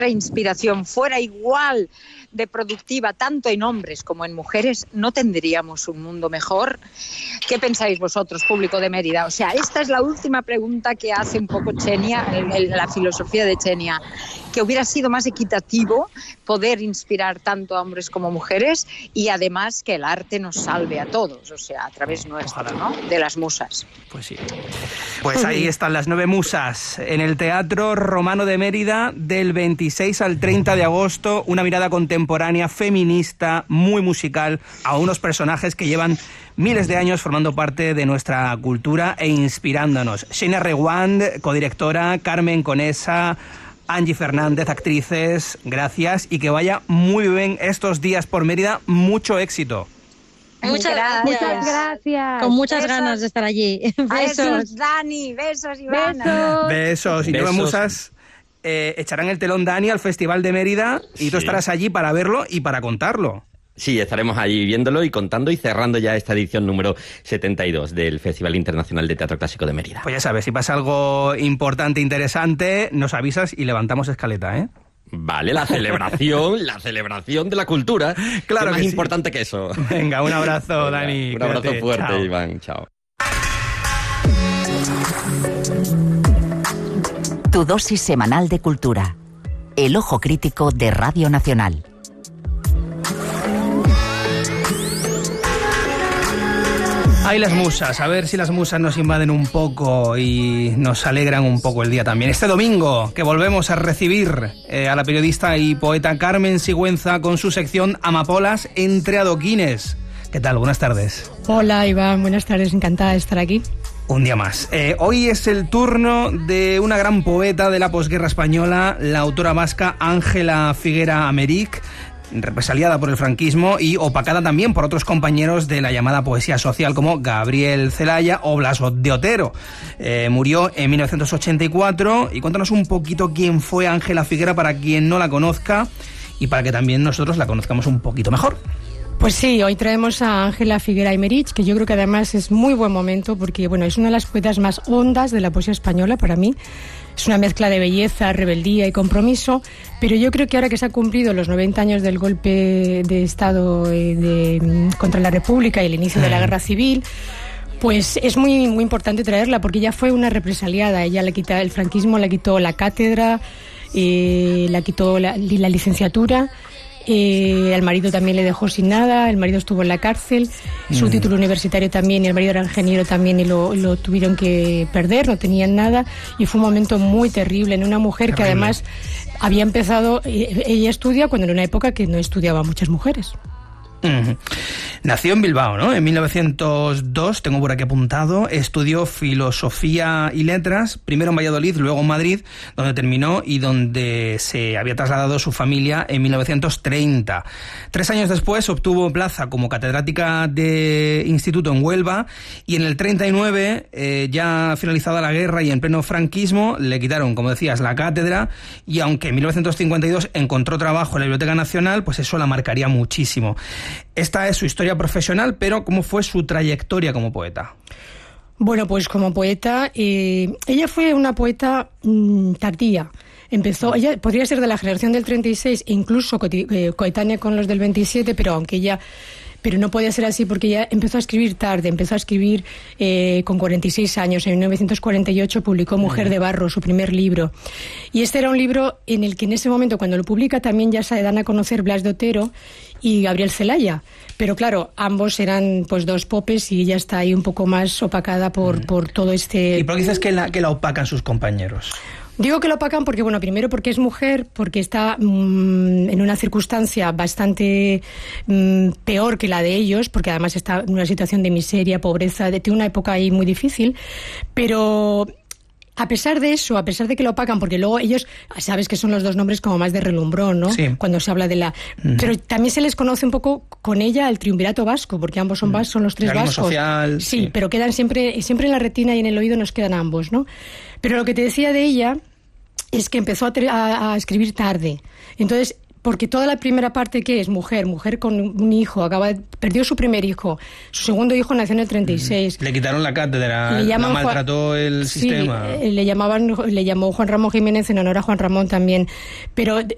inspiración fuera igual de productiva tanto en hombres como en mujeres, ¿no tendríamos un mundo mejor? ¿Qué pensáis vosotros, público de Mérida? O sea, esta es la última pregunta que hace un poco Chenia, la filosofía de Chenia, que hubiera sido más equitativo poder inspirar tanto a hombres como mujeres y además que el arte nos salve a todos, o sea, a través nuestra, ¿no? De las musas. Pues sí. Pues ahí están las 9 musas en el Teatro Romano de Mérida del 26 al 30 de agosto, una mirada contemporánea, feminista, muy musical, a unos personajes que llevan miles de años formando parte de nuestra cultura e inspirándonos. Xenia Reguant, codirectora, Carmen Conesa, Angie Fernández, actrices, gracias y que vaya muy bien estos días por Mérida, mucho éxito. Muchas gracias. Con muchas ganas de estar allí. Besos, Dani, besos, Ivana. Besos. Y 9 musas echarán el telón, Dani, al Festival de Mérida y tú estarás allí para verlo y para contarlo. Sí, estaremos allí viéndolo y contando y cerrando ya esta edición número 72 del Festival Internacional de Teatro Clásico de Mérida. Pues ya sabes, si pasa algo importante, interesante, nos avisas y levantamos escaleta, ¿eh? Vale, la celebración de la cultura. Claro, que más sí. Importante que eso. Venga, un abrazo, venga, Dani. Un abrazo fuerte, chao. Iván. Chao. Tu dosis semanal de cultura. El ojo crítico de Radio Nacional. Hay las musas, a ver si las musas nos invaden un poco y nos alegran un poco el día también. Este domingo, que volvemos a recibir a la periodista y poeta Carmen Sigüenza con su sección Amapolas entre adoquines. ¿Qué tal? Buenas tardes. Hola, Iván, buenas tardes, encantada de estar aquí. Un día más. Hoy es el turno de una gran poeta de la posguerra española, la autora vasca Ángela Figuera Americ, represaliada por el franquismo y opacada también por otros compañeros de la llamada poesía social como Gabriel Celaya o Blas de Otero. Murió en 1984 y cuéntanos un poquito quién fue Ángela Figuera para quien no la conozca y para que también nosotros la conozcamos un poquito mejor. Pues sí, hoy traemos a Ángela Figuera Aymerich, que yo creo que además es muy buen momento porque bueno, es una de las poetas más hondas de la poesía española para mí. Es una mezcla de belleza, rebeldía y compromiso, pero yo creo que ahora que se han cumplido los 90 años del golpe de Estado contra la República y el inicio de la Guerra Civil, pues es muy, muy importante traerla porque ella fue una represaliada. Ella el franquismo le quitó la cátedra, le quitó la licenciatura. Al marido también le dejó sin nada, el marido estuvo en la cárcel, su título universitario también, y el marido era ingeniero también y lo tuvieron que perder, no tenían nada y fue un momento muy terrible en una mujer que además había empezado, ella estudia cuando en una época que no estudiaban muchas mujeres. Nació en Bilbao, ¿no? En 1902, tengo por aquí apuntado, estudió filosofía y letras, primero en Valladolid, luego en Madrid, donde terminó y donde se había trasladado su familia en 1930. 3 años después obtuvo plaza como catedrática de instituto en Huelva y en el 39, ya finalizada la guerra y en pleno franquismo, le quitaron, como decías, la cátedra y aunque en 1952 encontró trabajo en la Biblioteca Nacional, pues eso la marcaría muchísimo. Esta es su historia profesional, pero ¿cómo fue su trayectoria como poeta? Bueno, pues como poeta, ella fue una poeta tardía. Ella podría ser de la generación del 36 e incluso coetánea con los del 27, pero no podía ser así porque ella empezó a escribir tarde, empezó a escribir con 46 años. En 1948 publicó Mujer de Barro, su primer libro. Y este era un libro en el que en ese momento, cuando lo publica, también ya se dan a conocer Blas de Otero y Gabriel Celaya. Pero claro, ambos eran pues dos popes y ella está ahí un poco más opacada por todo este... ¿Y por qué dices que la opacan sus compañeros? Digo que lo opacan porque, bueno, primero porque es mujer, porque está en una circunstancia bastante peor que la de ellos, porque además está en una situación de miseria, pobreza, tiene una época ahí muy difícil, pero... A pesar de eso, a pesar de que lo opacan, porque luego ellos, sabes que son los dos nombres como más de relumbrón, ¿no? Sí. Cuando se habla de la... Pero también se les conoce un poco con ella el triunvirato vasco, porque ambos son vascos, son los tres vascos. Social, sí, pero quedan siempre en la retina y en el oído nos quedan ambos, ¿no? Pero lo que te decía de ella es que empezó a escribir tarde. Entonces... Porque toda la primera parte que es mujer con un hijo, perdió su primer hijo, su segundo hijo nació en el 36. Le quitaron la cátedra, la maltrató el sistema. Le llamó Juan Ramón Jiménez en honor a Juan Ramón también. Pero